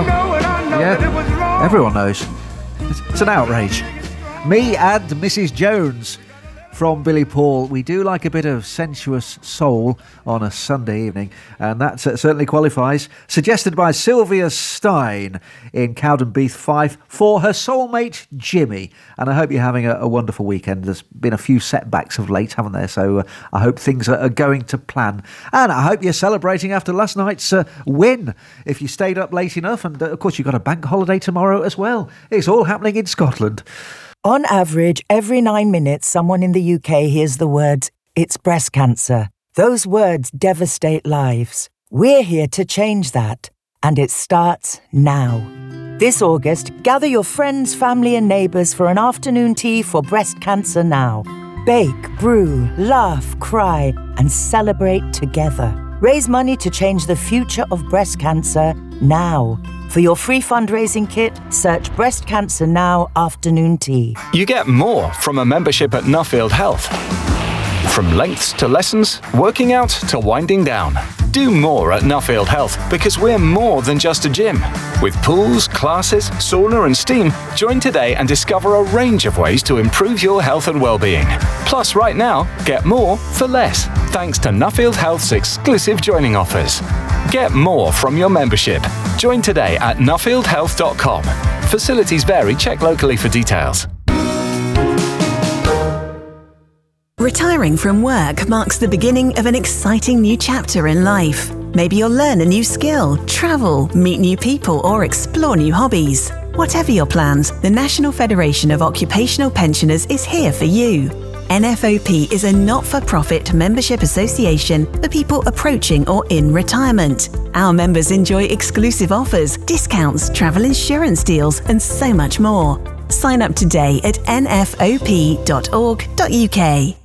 Yeah, everyone knows. It's an outrage. Me and Mrs. Jones from Billy Paul. We do like a bit of sensuous soul on a Sunday evening, and that certainly qualifies. Suggested by Sylvia Stein in Cowdenbeath Fife for her soulmate Jimmy. And I hope you're having a wonderful weekend. There's been a few setbacks of late, haven't there? So I hope things are going to plan. And I hope you're celebrating after last night's win, if you stayed up late enough. And of course, you've got a bank holiday tomorrow as well. It's all happening in Scotland. On average, every 9 minutes, someone in the UK hears the words, "It's breast cancer." Those words devastate lives. We're here to change that, and it starts now. This August, gather your friends, family and neighbours for an afternoon tea for Breast Cancer Now. Bake, brew, laugh, cry, and celebrate together. Raise money to change the future of breast cancer now. For your free fundraising kit, search Breast Cancer Now Afternoon Tea. You get more from a membership at Nuffield Health. From lengths to lessons, working out to winding down. Do more at Nuffield Health because we're more than just a gym. With pools, classes, sauna and steam, join today and discover a range of ways to improve your health and well-being. Plus, right now, get more for less, thanks to Nuffield Health's exclusive joining offers. Get more from your membership. Join today at nuffieldhealth.com. Facilities vary. Check locally for details. Retiring from work marks the beginning of an exciting new chapter in life. Maybe you'll learn a new skill, travel, meet new people, or explore new hobbies. Whatever your plans, the National Federation of Occupational Pensioners is here for you. NFOP is a not-for-profit membership association for people approaching or in retirement. Our members enjoy exclusive offers, discounts, travel insurance deals, and so much more. Sign up today at nfop.org.uk.